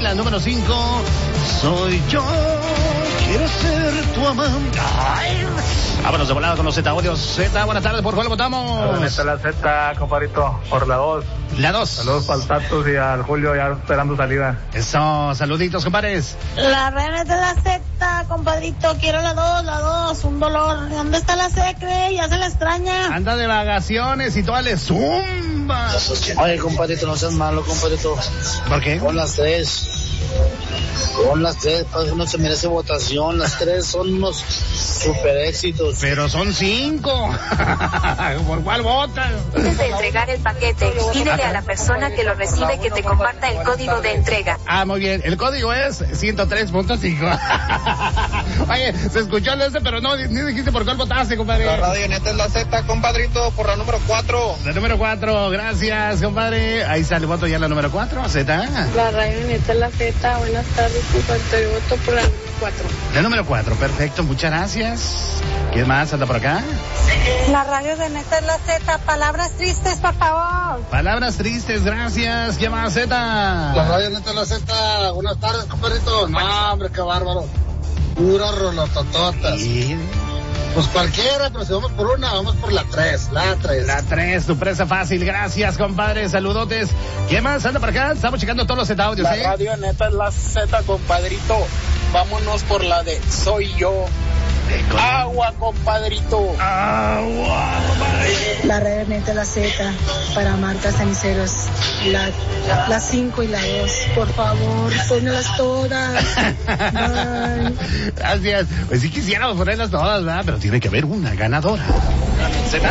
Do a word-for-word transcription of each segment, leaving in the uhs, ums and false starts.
la número cinco, soy yo, quiero ser tu amante. Ay. Vámonos de volada con los Z audios. Z, buenas tardes, ¿por cuál votamos? Esta es la Z, compadrito, por la dos. La dos. Saludos para el Tatus y al Julio ya esperando salida. Eso, saluditos, compadres. La reina de la Z, compadrito, quiero la dos, la dos, un dolor. ¿Dónde está la secre? Ya se la extraña. Anda de vacaciones y toda le zumba. Oye, compadrito, no seas malo, compadrito. ¿Por qué? Con las tres. Con las tres, pues no se merece votación. Las tres son unos super éxitos. Pero son cinco. ¿Por cuál votas? Antes de entregar el paquete, pídele a la persona que lo recibe que te comparta el código de entrega. Ah, muy bien. El código es ciento tres punto cinco. Oye, se escuchó el ese, pero no, ni dijiste por cuál votaste, compadre. La radio neta es la Z, compadrito, por la número cuatro. La número cuatro, gracias, compadre. Ahí sale el voto ya la número cuatro, Z. La radio neta es la Z, buenas tardes, compadrito. Yo voto por la número cuatro. La número cuatro, perfecto, muchas gracias. ¿Quién más anda por acá? La radio de neta es la Z, palabras tristes, por favor. Palabras tristes, gracias. ¿Quién más, Z? La radio neta es la Z, buenas tardes, compadrito. No, hombre, qué bárbaro. Pura rolototota. Sí. Pues cualquiera, pero si vamos por una, vamos por la tres, la tres. La tres, tu presa fácil, gracias, compadre, saludotes. ¿Quién más anda por acá? Estamos checando todos los Z audios, La ¿eh? radio neta es la Z, compadrito. Vámonos por la de soy yo. Agua, compadrito. Agua, compadre. La radio neta es la Z, para Marta Ceniceros. La, la cinco y la dos, por favor, pónmelas todas. Bye. Gracias. Pues sí quisiéramos ponerlas todas, ¿verdad? Pero tiene que haber una ganadora. ¿Z?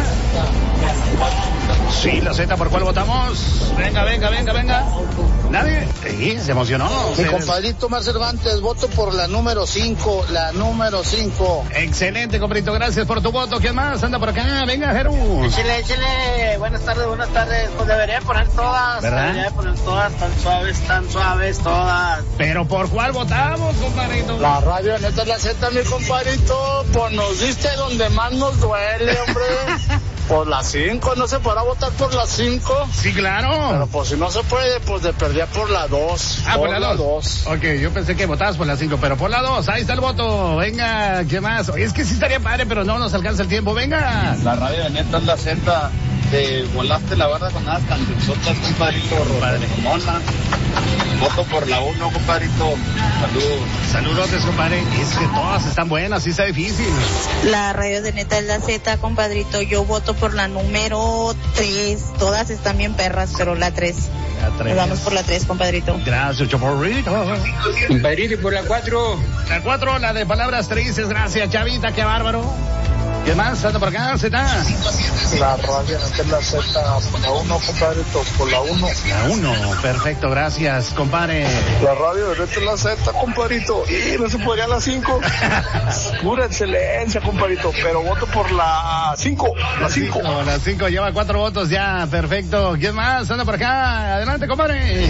Sí, la Z, ¿por cuál votamos? Venga, venga, venga, venga. ¿Nadie? Sí, se emocionó. Mi Se... compadrito Mar Cervantes, voto por la número cinco, la número cinco. Excelente, compadrito, gracias por tu voto. ¿Quién más anda por acá? Venga, Jerús. Échale, échale. Buenas tardes, buenas tardes. Pues debería poner todas. ¿Verdad? Debería poner todas, tan suaves, tan suaves, todas. Pero ¿por cuál votamos, compadrito? La radio neta es la Z, mi compadrito. Pues nos diste donde más nos duele, hombre. Por la cinco, no se podrá votar por la cinco. Sí, claro. Pero pues si no se puede, pues de perdida por la dos. Ah, por, por la dos. Ok, yo pensé que votabas por la cinco, pero por la dos, ahí está el voto. Venga, ¿qué más? Oye, es que sí estaría padre, pero no nos alcanza el tiempo. Venga. La radio de neta es la Z. Te volaste la barra con unas cancionzotas, compadrito. Padre. Mona. Voto por la uno, compadrito. Saludos. Saludotes, compadre. Es que todas están buenas, sí está difícil. La radio de neta es la Z, compadrito. Yo voto por la número tres. Todas están bien perras, pero la tres. La tres. Nos vamos por la tres, compadrito. Gracias, Choporrito. Compadrito, por la cuatro. La cuatro, la de palabras tristes. Gracias, Chavita, qué bárbaro. ¿Qué más? ¿Anda por acá? ¿Z? La radio neta es la Z, por la uno, compadrito, por la uno. La uno, perfecto, gracias, compadre. La radio de neta es la Z, compadrito. Y no se podría la cinco. Pura excelencia, compadrito, pero voto por la cinco, la cinco. La cinco lleva cuatro votos ya, perfecto. ¿Quién más? Anda por acá. Adelante, compadre.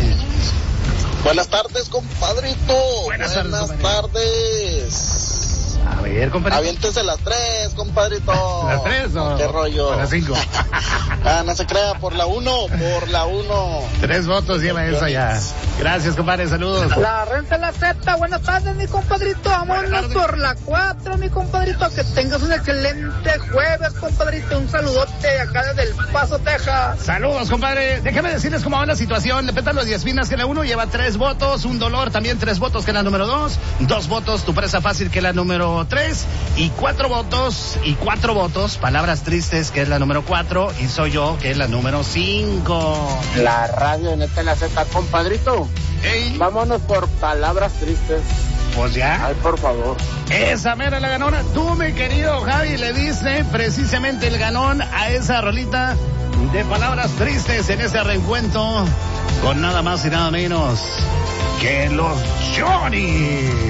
Buenas tardes, compadrito. Buenas, Buenas tardes. tardes. A ver, compadre. Aviéntese las tres, compadrito. ¿Las tres o? ¿Qué rollo? O las cinco. Ah, no se crea, por la uno, por la uno. Tres votos lleva esa ya. Gracias, compadre, saludos. La renta es la Z, buenas tardes, mi compadrito. Vámonos por la cuatro, mi compadrito. Que tengas un excelente jueves, compadrito. Un saludote acá desde El Paso, Texas. Saludos, compadre. Déjame decirles cómo va la situación. Le petan los diez pinas que la uno lleva tres votos. Un dolor también tres votos que la número dos. Dos votos, tu presa fácil que la número tres. Y cuatro votos, y cuatro votos, palabras tristes que es la número cuatro. Y soy yo que es la número cinco. La radio neta es la Z, compadrito. Ey, Vámonos por palabras tristes. pues ya. Ay, por favor. Esa mera la ganona. Tú, mi querido Javi, le diste precisamente el ganón a esa rolita de palabras tristes en este reencuentro con nada más y nada menos que los Johnny.